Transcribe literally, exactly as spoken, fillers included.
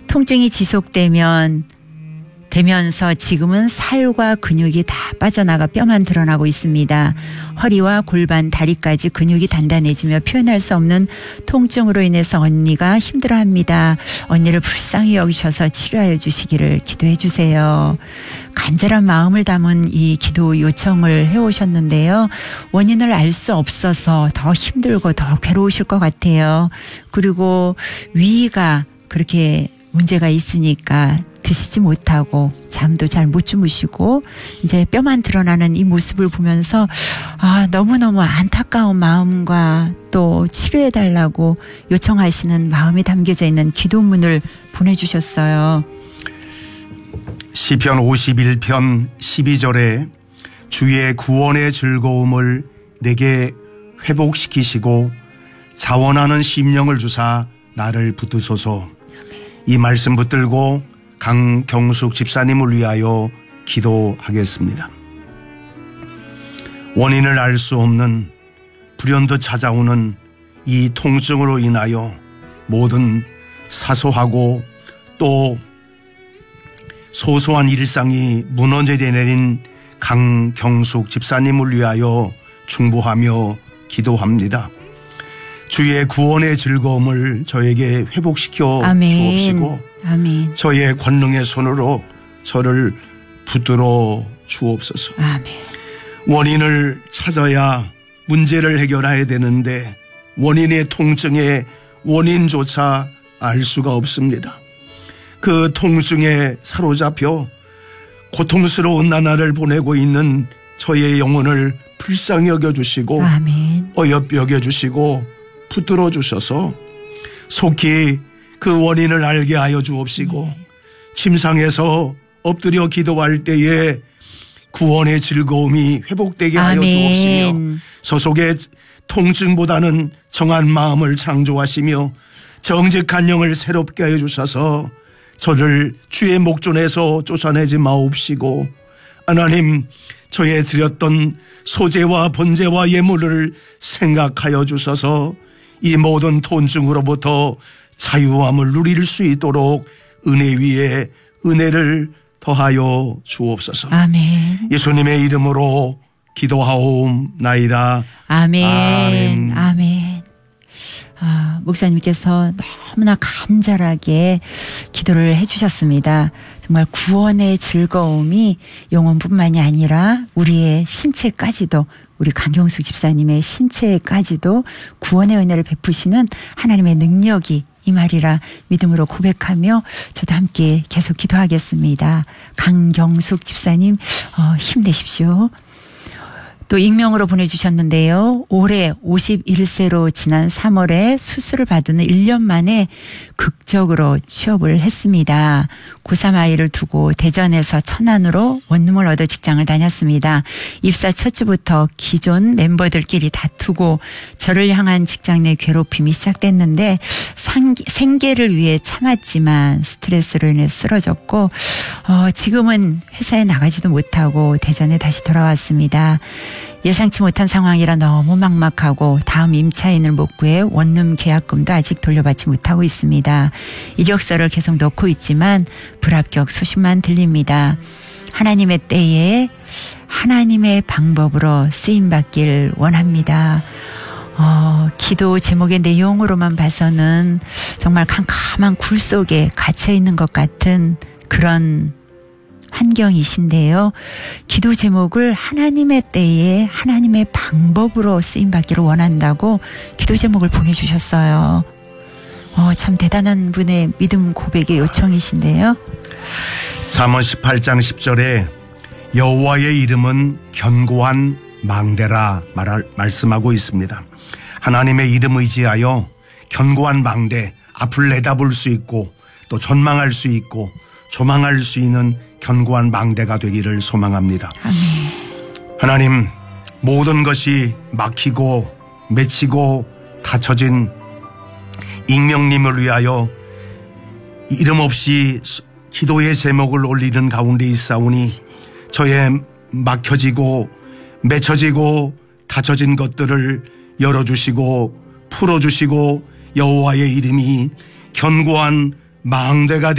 통증이 지속되면 되면서 지금은 살과 근육이 다 빠져나가 뼈만 드러나고 있습니다. 허리와 골반, 다리까지 근육이 단단해지며 표현할 수 없는 통증으로 인해서 언니가 힘들어합니다. 언니를 불쌍히 여기셔서 치료하여 주시기를 기도해 주세요. 간절한 마음을 담은 이 기도 요청을 해오셨는데요. 원인을 알 수 없어서 더 힘들고 더 괴로우실 것 같아요. 그리고 위가 그렇게 문제가 있으니까 드시지 못하고 잠도 잘 못 주무시고 이제 뼈만 드러나는 이 모습을 보면서 아, 너무너무 안타까운 마음과 또 치료해달라고 요청하시는 마음이 담겨져 있는 기도문을 보내주셨어요. 시편 오십일 편 십이 절에 주의 구원의 즐거움을 내게 회복시키시고 자원하는 심령을 주사 나를 붙드소서. 이 말씀 붙들고 강경숙 집사님을 위하여 기도하겠습니다. 원인을 알 수 없는 불현듯 찾아오는 이 통증으로 인하여 모든 사소하고 또 소소한 일상이 무너져 내린 강경숙 집사님을 위하여 중보하며 기도합니다. 주의 구원의 즐거움을 저에게 회복시켜 아멘. 주옵시고 아멘. 저의 권능의 손으로 저를 붙들어 주옵소서. 아멘. 원인을 찾아야 문제를 해결해야 되는데 원인의 통증의 원인조차 알 수가 없습니다. 그 통증에 사로잡혀 고통스러운 나날을 보내고 있는 저의 영혼을 불쌍히 여겨주시고 아멘. 어여삐 여겨주시고 붙들어 주셔서 속히 그 원인을 알게 하여 주옵시고 네. 침상에서 엎드려 기도할 때에 구원의 즐거움이 회복되게 하여 아멘. 주옵시며 소속의 통증보다는 정한 마음을 창조하시며 정직한 영을 새롭게 하여 주셔서 저를 주의 목전에서 쫓아내지 마옵시고 하나님 저의 드렸던 소재와 번제와 예물을 생각하여 주셔서 이 모든 통증으로부터 자유함을 누릴 수 있도록 은혜 위에 은혜를 더하여 주옵소서. 아멘. 예수님의 이름으로 기도하옵나이다. 아멘. 아멘. 아멘. 아, 목사님께서 너무나 간절하게 기도를 해주셨습니다. 정말 구원의 즐거움이 영혼뿐만이 아니라 우리의 신체까지도 우리 강경숙 집사님의 신체까지도 구원의 은혜를 베푸시는 하나님의 능력이 이 말이라 믿음으로 고백하며 저도 함께 계속 기도하겠습니다. 강경숙 집사님 어, 힘내십시오. 또 익명으로 보내주셨는데요. 올해 오십일 세로 지난 삼월에 수술을 받은 일 년 만에 극적으로 취업을 했습니다. 고삼 아이를 두고 대전에서 천안으로 원룸을 얻어 직장을 다녔습니다. 입사 첫 주부터 기존 멤버들끼리 다투고 저를 향한 직장 내 괴롭힘이 시작됐는데 상기, 생계를 위해 참았지만 스트레스로 인해 쓰러졌고 어, 지금은 회사에 나가지도 못하고 대전에 다시 돌아왔습니다. 예상치 못한 상황이라 너무 막막하고 다음 임차인을 못 구해 원룸 계약금도 아직 돌려받지 못하고 있습니다. 이력서를 계속 넣고 있지만 불합격 소식만 들립니다. 하나님의 때에 하나님의 방법으로 쓰임받길 원합니다. 어, 기도 제목의 내용으로만 봐서는 정말 캄캄한 굴 속에 갇혀있는 것 같은 그런 환경이신데요. 기도 제목을 하나님의 때에 하나님의 방법으로 쓰임받기를 원한다고 기도 제목을 보내주셨어요. 어, 참 대단한 분의 믿음 고백의 요청이신데요. 잠언 십팔 장 십 절에 여호와의 이름은 견고한 망대라 말할, 말씀하고 있습니다. 하나님의 이름 의지하여 견고한 망대, 앞을 내다볼 수 있고 또 전망할 수 있고 조망할 수 있는 견고한 망대가 되기를 소망합니다. 아멘. 하나님, 모든 것이 막히고 맺히고 닫혀진 익명님을 위하여 이름 없이 기도의 제목을 올리는 가운데 있사오니 저의 막혀지고 맺혀지고 닫혀진 것들을 열어주시고 풀어주시고 여호와의 이름이 견고한 망대가